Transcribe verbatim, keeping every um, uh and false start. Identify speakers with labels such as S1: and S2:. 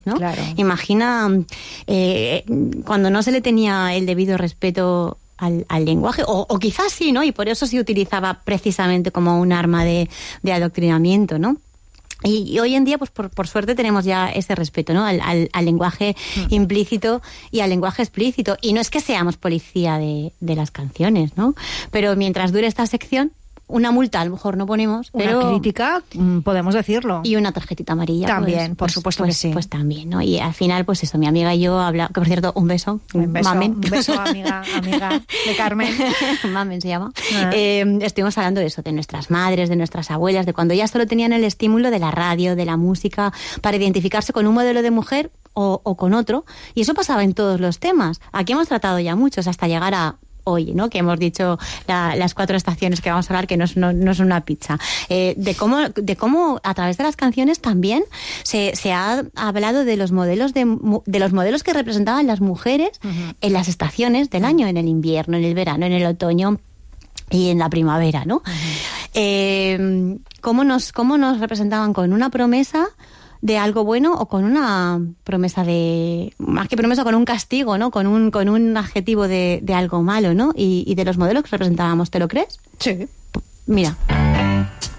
S1: ¿no?
S2: Claro.
S1: Imagina eh, cuando no se le tenía el debido respeto al, al lenguaje, o, o quizás sí, ¿no? Y por eso se utilizaba precisamente como un arma de, de adoctrinamiento, ¿no? Y, y hoy en día, pues por, por suerte, tenemos ya ese respeto, ¿no? Al, al, al lenguaje mm. implícito y al lenguaje explícito. Y no es que seamos policía de, de las canciones, ¿no? Pero mientras dure esta sección, una multa a lo mejor no ponemos, pero...
S2: Una crítica, podemos decirlo.
S1: Y una tarjetita amarilla.
S2: También,
S1: pues,
S2: por supuesto
S1: pues,
S2: que sí.
S1: Pues también, ¿no? Y al final, pues eso, mi amiga y yo hablamos... Que por cierto, un beso.
S2: Un beso,
S1: Mamen.
S2: Un beso, amiga, amiga de Carmen.
S1: Mamen se llama.
S2: Ah.
S1: Eh, estuvimos hablando de eso, de nuestras madres, de nuestras abuelas, de cuando ellas solo tenían el estímulo de la radio, de la música, para identificarse con un modelo de mujer o, o con otro. Y eso pasaba en todos los temas. Aquí hemos tratado ya muchos, hasta llegar a... hoy, ¿no? Que hemos dicho la, las cuatro estaciones que vamos a hablar, que no es, no, no es una pizza. Eh, de cómo, de cómo a través de las canciones también se, se ha hablado de los modelos de, de los modelos que representaban las mujeres uh-huh. en las estaciones del año, en el invierno, en el verano, en el otoño y en la primavera, ¿no? Uh-huh. Eh, cómo nos, cómo nos representaban con una promesa de algo bueno o con una promesa de... Más que promesa, con un castigo, ¿no? Con un, con un adjetivo de, de algo malo, ¿no? Y, y de los modelos que representábamos, ¿te lo crees?
S2: Sí.
S1: Mira.